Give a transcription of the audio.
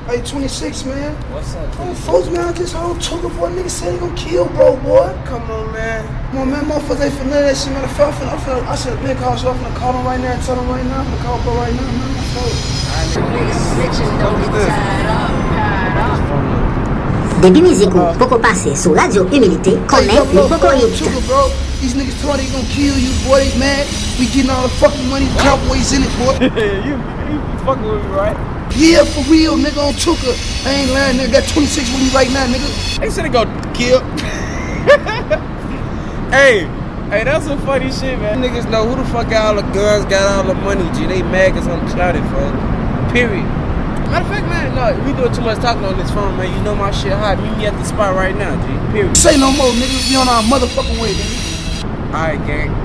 Hey, 26, man. What's up? Hey, folks, man, this whole Tuka boy nigga said he gon' kill bro, boy. Come on, man. Come on, man, motherfuckers ain't for none of that shit, man. I said, man, call so I'm finna call him right now and tell him right now. I'm finna call bro right now, man. Début musique poco passé sur Radio Humilité, connaît le poco Tuka, bro. These niggas told they gon' kill you, boy. They mad. We getting all the fucking money. The Cowboys in it, boy. you fucking with me, right? Yeah, for real, nigga, on Tuka. I ain't lying, nigga. Got 26 with me right now, nigga. They said they gon' kill. Hey, that's some funny shit, man. Niggas know who the fuck got all the guns, got all the money, G. They mad cause I'm clouded, folks. Period. Matter of fact, man, no, we doing too much talking on this phone, man. You know my shit hot. Meet me at the spot right now, G. Period. Say no more, nigga. We on our motherfucking way, nigga. Alright, gang.